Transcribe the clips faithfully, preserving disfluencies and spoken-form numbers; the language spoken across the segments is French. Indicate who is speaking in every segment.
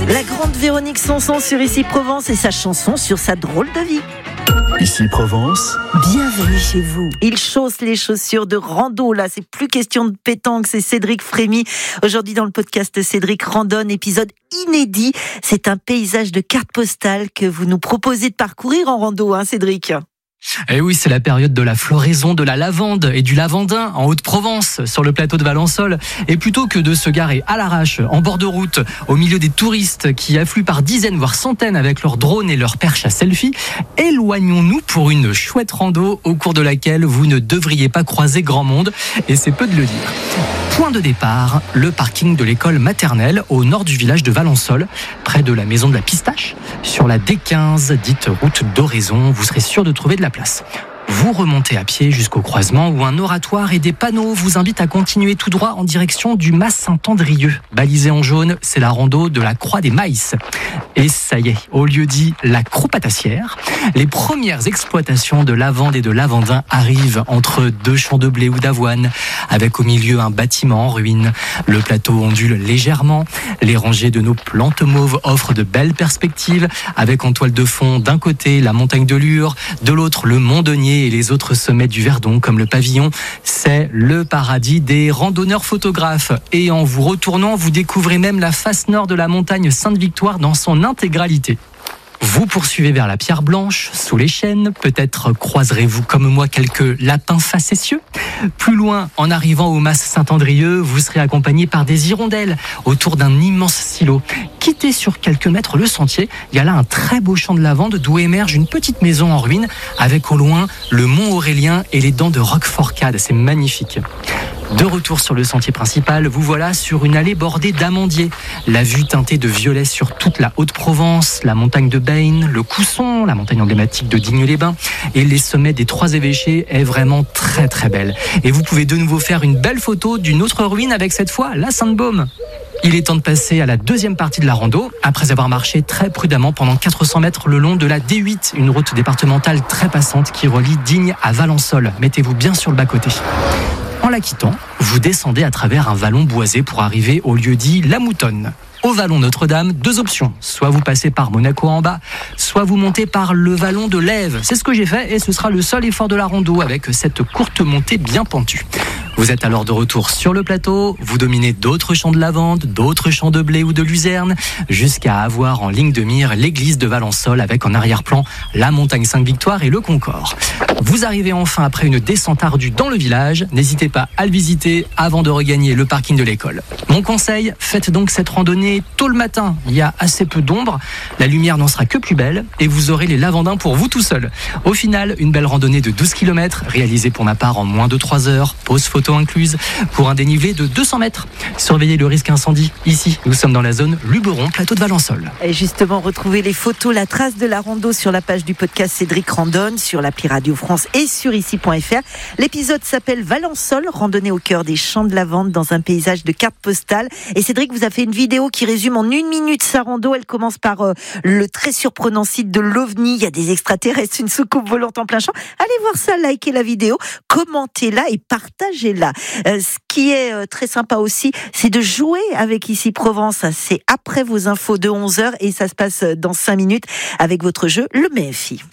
Speaker 1: La grande Véronique Sanson sur Ici Provence et sa chanson sur sa drôle de vie.
Speaker 2: Ici Provence.
Speaker 1: Bienvenue chez vous. Il chausse les chaussures de rando. Là, c'est plus question de pétanque, c'est Cédric Frémy. Aujourd'hui, dans le podcast Cédric Randonne, épisode inédit. C'est un paysage de carte postale que vous nous proposez de parcourir en rando, hein, Cédric?
Speaker 3: Eh oui, c'est la période de la floraison de la lavande et du lavandin en Haute-Provence, sur le plateau de Valensole. Et plutôt que de se garer à l'arrache, en bord de route, au milieu des touristes qui affluent par dizaines voire centaines avec leurs drones et leurs perches à selfie, éloignons-nous pour une chouette rando au cours de laquelle vous ne devriez pas croiser grand monde, et c'est peu de le dire. Point de départ, le parking de l'école maternelle au nord du village de Valensole, près de la maison de la Pistache, sur la D quinze, dite route d'Oraison. Vous serez sûr de trouver de la place. Vous remontez à pied jusqu'au croisement où un oratoire et des panneaux vous invitent à continuer tout droit en direction du Mas Saint-Andrieux. Balisé en jaune, c'est la rando de la Croix des Maïs. Et ça y est, au lieu dit la Cropatassière, les premières exploitations de lavande et de lavandin arrivent entre deux champs de blé ou d'avoine, avec au milieu un bâtiment en ruine. Le plateau ondule légèrement, les rangées de nos plantes mauves offrent de belles perspectives, avec en toile de fond d'un côté la montagne de Lure, de l'autre le Mont Denier et les autres sommets du Verdon comme le Pavillon. C'est le paradis des randonneurs photographes. Et en vous retournant, vous découvrez même la face nord de la montagne Sainte-Victoire dans son intégralité. Vous poursuivez vers la Pierre Blanche, sous les chênes. Peut-être croiserez-vous comme moi quelques lapins facétieux. Plus loin, en arrivant au Mas Saint-Andrieux, vous serez accompagné par des hirondelles autour d'un immense silo. Quittez sur quelques mètres le sentier, il y a là un très beau champ de lavande d'où émerge une petite maison en ruine avec au loin le Mont Aurélien et les dents de Roqueforcade. C'est magnifique. De retour sur le sentier principal, vous voilà sur une allée bordée d'amandiers. La vue teintée de violet sur toute la Haute-Provence, la montagne de Bain, le Cousson, la montagne emblématique de Digne-les-Bains et les sommets des Trois Évêchés est vraiment très très belle. Et vous pouvez de nouveau faire une belle photo d'une autre ruine avec cette fois la Sainte-Baume. Il est temps de passer à la deuxième partie de la rando, après avoir marché très prudemment pendant quatre cents mètres le long de la D huit, une route départementale très passante qui relie Digne à Valensole. Mettez-vous bien sur le bas-côté. En la quittant, vous descendez à travers un vallon boisé pour arriver au lieu dit La Moutonne. Au vallon Notre-Dame, deux options. Soit vous passez par Monaco en bas, soit vous montez par le vallon de l'Ève. C'est ce que j'ai fait et ce sera le seul effort de la rando avec cette courte montée bien pentue. Vous êtes alors de retour sur le plateau, vous dominez d'autres champs de lavande, d'autres champs de blé ou de luzerne, jusqu'à avoir en ligne de mire l'église de Valensole avec en arrière-plan la montagne Sainte-Victoire et le Concorde. Vous arrivez enfin après une descente ardue dans le village, n'hésitez pas à le visiter avant de regagner le parking de l'école. Mon conseil, faites donc cette randonnée tôt le matin, il y a assez peu d'ombre, la lumière n'en sera que plus belle et vous aurez les lavandins pour vous tout seul. Au final, une belle randonnée de douze kilomètres, réalisée pour ma part en moins de trois heures, pause photo incluse, pour un dénivelé de deux cents mètres. Surveillez le risque incendie. Ici, nous sommes dans la zone Luberon, plateau de Valensole.
Speaker 1: Et justement, retrouvez les photos, la trace de la rando sur la page du podcast Cédric Randonne, sur l'appli Radio France et sur ici point f r. L'épisode s'appelle Valensole, randonnée au cœur des champs de lavande dans un paysage de carte postale. Et Cédric vous a fait une vidéo qui résume en une minute sa rando. Elle commence par euh, le très surprenant site de l'OVNI. Il y a des extraterrestres, une soucoupe volante en plein champ. Allez voir ça, likez la vidéo, commentez-la et partagez-la. Euh, ce qui est euh, très sympa aussi, c'est de jouer avec Ici Provence. C'est après vos infos de onze heures et ça se passe dans cinq minutes avec votre jeu, le M F I.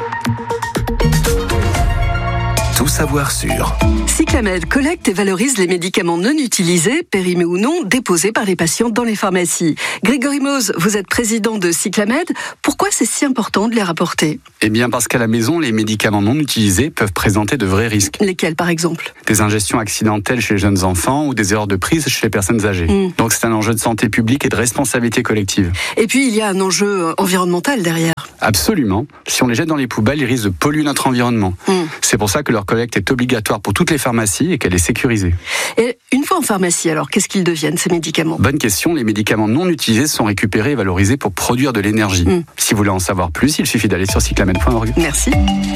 Speaker 2: Tout savoir sur
Speaker 4: Cyclamed collecte et valorise les médicaments non utilisés, périmés ou non, déposés par les patients dans les pharmacies. Grégory Mose, vous êtes président de Cyclamed. Pourquoi c'est si important de les rapporter ?
Speaker 5: Eh bien parce qu'à la maison, les médicaments non utilisés peuvent présenter de vrais risques.
Speaker 4: Lesquels par exemple ?
Speaker 5: Des ingestions accidentelles chez les jeunes enfants ou des erreurs de prise chez les personnes âgées. Mmh. Donc c'est un enjeu de santé publique et de responsabilité collective.
Speaker 4: Et puis il y a un enjeu environnemental derrière.
Speaker 5: Absolument. Si on les jette dans les poubelles, ils risquent de polluer notre environnement. Mmh. C'est pour ça que leur collecte est obligatoire pour toutes les pharmacies et qu'elle est sécurisée.
Speaker 4: Et une fois en pharmacie, alors, qu'est-ce qu'ils deviennent, ces médicaments ?
Speaker 5: Bonne question. Les médicaments non utilisés sont récupérés et valorisés pour produire de l'énergie. Mmh. Si vous voulez en savoir plus, il suffit d'aller sur cyclamed point org.
Speaker 4: Merci.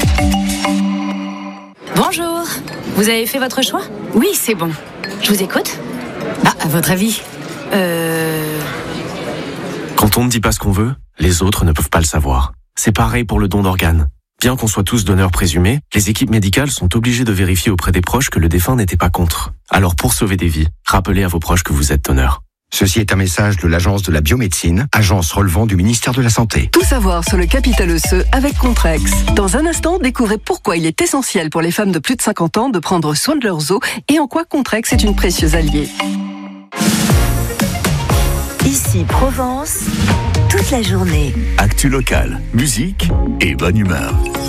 Speaker 6: Bonjour. Vous avez fait votre choix ? Oui, c'est bon. Je vous écoute ? Bah, à votre avis ? Euh...
Speaker 7: Quand on ne dit pas ce qu'on veut, les autres ne peuvent pas le savoir. C'est pareil pour le don d'organes. Bien qu'on soit tous donneurs présumés, les équipes médicales sont obligées de vérifier auprès des proches que le défunt n'était pas contre. Alors pour sauver des vies, rappelez à vos proches que vous êtes donneur.
Speaker 8: Ceci est un message de l'Agence de la biomédecine, agence relevant du ministère de la Santé.
Speaker 4: Tout savoir sur le capital osseux avec Contrex. Dans un instant, découvrez pourquoi il est essentiel pour les femmes de plus de cinquante ans de prendre soin de leurs os et en quoi Contrex est une précieuse alliée.
Speaker 9: Ici Provence, toute la journée.
Speaker 2: Actu locale, musique et bonne humeur.